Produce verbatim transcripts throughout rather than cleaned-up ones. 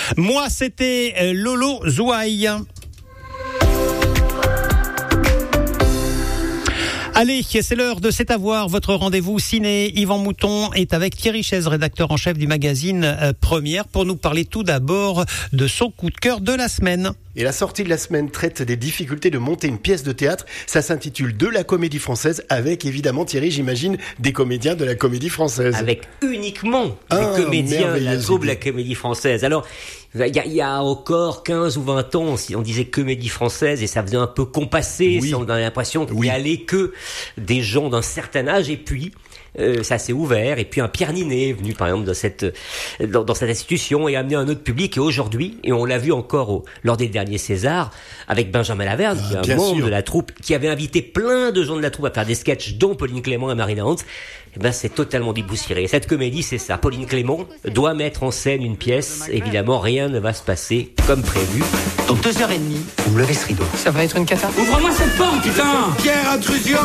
Moi, c'était euh, Lolo Zouaï. Allez, c'est l'heure de C'est à voir, votre rendez-vous ciné. Yvan Mouton est avec Thierry Chaise, rédacteur en chef du magazine euh, Première, pour nous parler tout d'abord de son coup de cœur de la semaine. Et la sortie de la semaine traite des difficultés de monter une pièce de théâtre. Ça s'intitule De la Comédie Française, avec évidemment, Thierry, j'imagine, des comédiens de la Comédie Française. Avec uniquement ah, des comédiens de la troupe de la Comédie Française. Alors, il y, y a encore quinze ou vingt ans, on disait Comédie Française et ça faisait un peu compasser. Oui. On avait l'impression qu'il oui. n'y allait que des gens d'un certain âge. Et puis, euh, ça s'est ouvert. Et puis, un Pierre Ninet est venu, par exemple, dans cette, dans, dans cette institution et a amené un autre public. Et aujourd'hui, et on l'a vu encore au, lors des derniers Césars, avec Benjamin Laverne, ah, qui est un membre sûr. de la troupe, qui avait invité plein de gens de la troupe à faire des sketchs, dont Pauline Clément et Marina Hans. Eh ben, c'est totalement déboussiéré. Cette comédie, c'est ça. Pauline Clément doit mettre en scène une pièce. Évidemment, rien ne va se passer comme prévu. Dans deux heures et demie, vous me levez ce rideau. Ça va être une cata. Ouvre-moi cette porte, putain! Pierre, intrusion!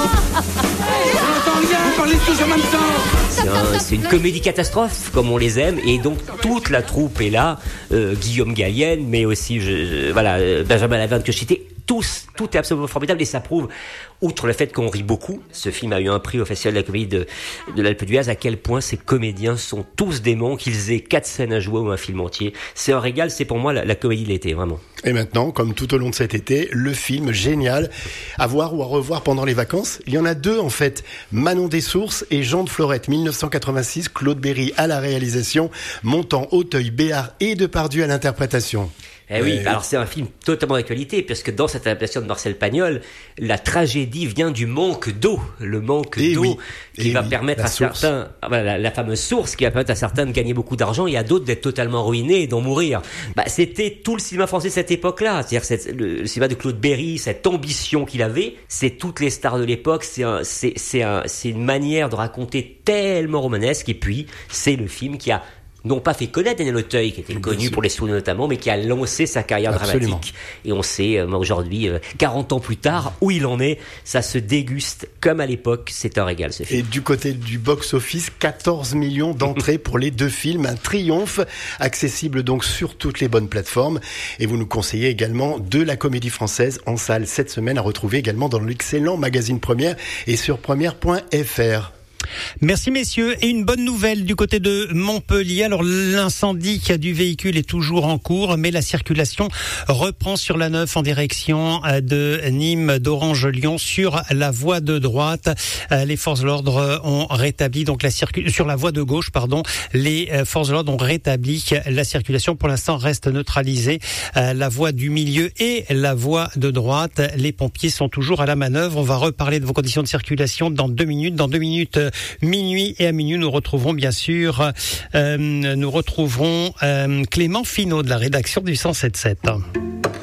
J'entends rien, vous parlez tous en même temps! C'est, un, c'est une comédie catastrophe, comme on les aime. Et donc, toute la troupe est là. Euh, Guillaume Gallienne, mais aussi, je, je, voilà, euh, Benjamin Laverne que je citais. Tous, tout est absolument formidable et ça prouve, outre le fait qu'on rit beaucoup, ce film a eu un prix au Festival de la Comédie de, de l'Alpe d'Huez, à quel point ces comédiens sont tous démons, qu'ils aient quatre scènes à jouer ou un film entier. C'est un régal, c'est pour moi la, la comédie de l'été, vraiment. Et maintenant, comme tout au long de cet été, le film génial à voir ou à revoir pendant les vacances. Il y en a deux en fait, Manon Dessources et Jean de Florette, dix-neuf cent quatre-vingt-six, Claude Berry à la réalisation, Montand, Auteuil, Béard et Depardieu à l'interprétation. Eh oui, euh... alors c'est un film totalement d'actualité, parce que dans cette adaptation de Marcel Pagnol, la tragédie vient du manque d'eau, le manque et d'eau oui. qui et va oui. permettre la à source. certains, voilà, la, la fameuse source qui va permettre à certains de gagner beaucoup d'argent et à d'autres d'être totalement ruinés et d'en mourir. Bah, c'était tout le cinéma français de cette époque-là, c'est-à-dire cette, le, le cinéma de Claude Berry, cette ambition qu'il avait, c'est toutes les stars de l'époque, c'est un, c'est, c'est un, c'est une manière de raconter tellement romanesque, et puis c'est le film qui a non pas fait connaître Daniel Auteuil, qui était connu pour les Sous notamment, mais qui a lancé sa carrière Absolument. dramatique. Et on sait, euh, aujourd'hui, euh, quarante ans plus tard, où il en est. Ça se déguste comme à l'époque. C'est un régal, ce film. Et du côté du box-office, quatorze millions d'entrées pour les deux films. Un triomphe, accessible donc sur toutes les bonnes plateformes. Et vous nous conseillez également de la Comédie Française en salle cette semaine, à retrouver également dans l'excellent magazine Première et sur première point f r. Merci messieurs, et une bonne nouvelle du côté de Montpellier. Alors l'incendie du véhicule est toujours en cours, mais la circulation reprend sur la neuf en direction de Nîmes, d'Orange-Lyon, sur la voie de droite. Les forces de l'ordre ont rétabli donc la circulation sur la voie de gauche, pardon. Les forces de l'ordre ont rétabli la circulation. Pour l'instant, reste neutralisée la voie du milieu et la voie de droite. Les pompiers sont toujours à la manœuvre. On va reparler de vos conditions de circulation dans deux minutes. Dans deux minutes. Minuit, et à minuit nous retrouverons bien sûr euh, nous retrouverons euh, Clément Finot de la rédaction du cent sept sept.